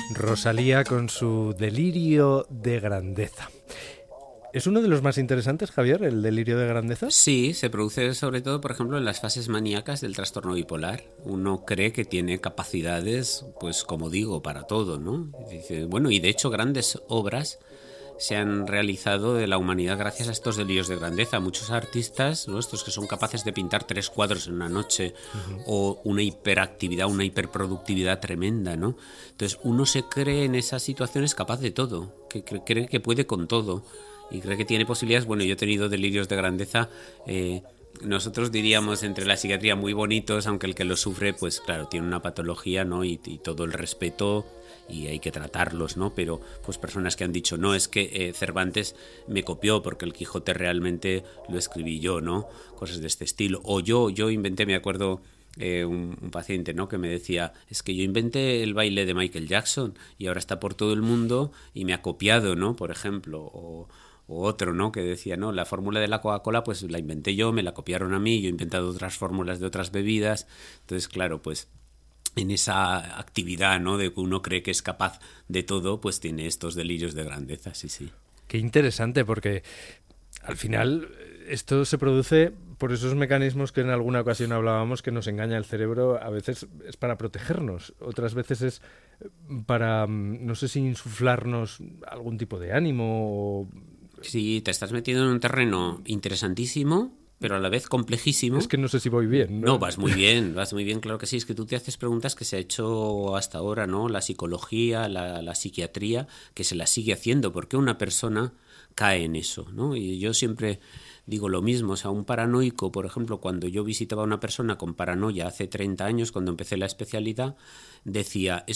Rosalía con su delirio de grandeza. ¿Es uno de los más interesantes, Javier, el delirio de grandeza? Sí, se produce sobre todo, por ejemplo, en las fases maníacas del trastorno bipolar. Uno cree que tiene capacidades, pues como digo, para todo, ¿no? Dice, bueno, y de hecho grandes obras se han realizado de la humanidad gracias a estos delirios de grandeza. Muchos artistas nuestros que son capaces de pintar 3 cuadros en una noche, o una hiperactividad, una hiperproductividad tremenda, ¿no? Entonces uno se cree en esas situaciones capaz de todo, que cree que puede con todo y cree que tiene posibilidades. Bueno, yo he tenido delirios de grandeza, nosotros diríamos entre la psiquiatría muy bonitos, aunque el que lo sufre, pues claro, tiene una patología, ¿no? Y todo el respeto, y hay que tratarlos, ¿no? Pero pues personas que han dicho, no, es que Cervantes me copió porque el Quijote realmente lo escribí yo, ¿no? Cosas de este estilo. O yo inventé, me acuerdo, un paciente, ¿no? Que me decía, es que yo inventé el baile de Michael Jackson y ahora está por todo el mundo y me ha copiado, ¿no? Por ejemplo, o otro, ¿no? Que decía, no, la fórmula de la Coca-Cola pues la inventé yo, me la copiaron a mí, yo he inventado otras fórmulas de otras bebidas. Entonces, claro, pues en esa actividad, ¿no? De que uno cree que es capaz de todo, pues tiene estos delirios de grandeza, sí, sí. Qué interesante, porque al final esto se produce por esos mecanismos que en alguna ocasión hablábamos, que nos engaña el cerebro. A veces es para protegernos, otras veces es para, no sé si insuflarnos algún tipo de ánimo. Sí, te estás metiendo en un terreno interesantísimo, pero a la vez complejísimo. Es que no sé si voy bien, No, ¿no? vas muy bien, claro que sí. Es que tú te haces preguntas que se ha hecho hasta ahora, ¿no? La psicología, la psiquiatría, que se la sigue haciendo. ¿Por qué una persona cae en eso, ¿no? Y yo siempre digo lo mismo. O sea, un paranoico, por ejemplo, cuando yo visitaba a una persona con paranoia hace 30 años, cuando empecé la especialidad, decía,